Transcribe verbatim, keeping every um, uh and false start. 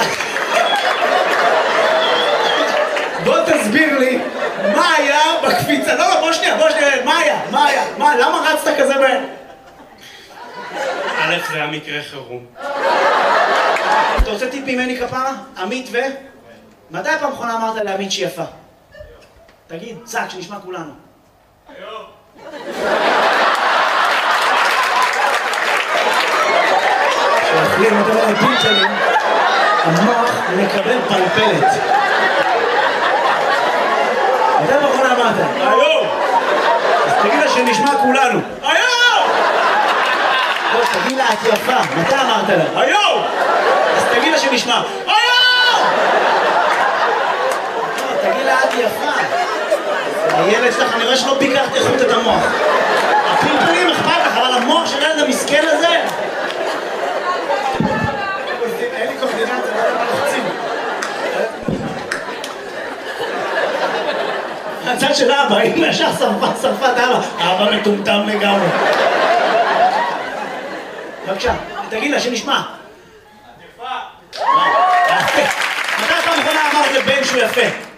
בוא תסביר לי, מה היה בקפיצה? לא, לא, בוא שנייה, בוא שנייה, מה היה? מה היה? מה, למה רצת כזה ב... א', זה היה מקרה חירום. אתה רוצה טיפ ממני כפרה? עמית ו... מתי הפעם האחרונה אמרת לעמית שהיא יפה? תגיד, צעק, שנשמע כולנו. היום. כשאוכלים את הפיל שלי, המוח מקבל פלפלת. מתי הפעם האחרונה אמרת? היום! אז תגיד לה שנשמע כולנו. היום! לא, תגיד לה, את יפה. מתי אמרת לה? היום! אז תגיד לה שנשמע. היום! לא, תגיד לה, את יפה. הילד שלך, אני רואה שלא ביקרת איכות את המוח. הפלפלים אכפת לך, אבל המוח של הילד המסכן הזה... אין לי קורדינציה, לא יודע מה לחצים. הצד של אבא, אם ישר שרפה, שרפה את אבא. אבא מטומטם לגמרי. בבקשה, תגיד לה שנשמע. את יפה. מתי פעם אחרונה אמרת לבן שהוא יפה?